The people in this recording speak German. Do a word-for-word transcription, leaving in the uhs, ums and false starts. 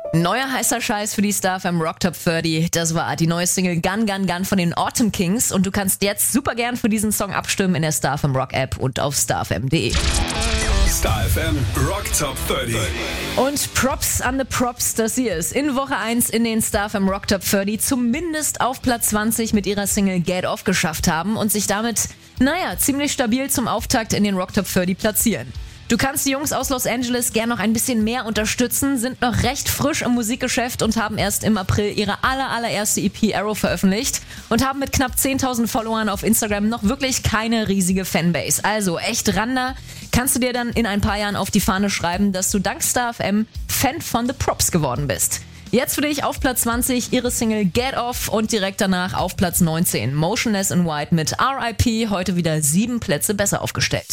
Neuer heißer Scheiß für die Star F M Rock Top dreißig. Das war die neue Single Gun Gun Gun von den Autumn Kings. Und du kannst jetzt super gern für diesen Song abstimmen in der Star F M Rock App und auf star f m punkt d e. Star F M Rock Top dreißig. Und Props an the Props, dass sie es in Woche eins in den Star F M Rock Top dreißig zumindest auf Platz zwanzig mit ihrer Single Get Off geschafft haben und sich damit, naja, ziemlich stabil zum Auftakt in den Rock Top dreißig platzieren. Du kannst die Jungs aus Los Angeles gern noch ein bisschen mehr unterstützen, sind noch recht frisch im Musikgeschäft und haben erst im April ihre aller, allererste E P Arrow veröffentlicht und haben mit knapp zehntausend Followern auf Instagram noch wirklich keine riesige Fanbase. Also echt ran da, kannst du dir dann in ein paar Jahren auf die Fahne schreiben, dass du dank Star F M Fan von The Props geworden bist. Jetzt für dich auf Platz zwanzig ihre Single Get Off und direkt danach auf Platz neunzehn Motionless in White mit R I P, heute wieder sieben Plätze besser aufgestellt.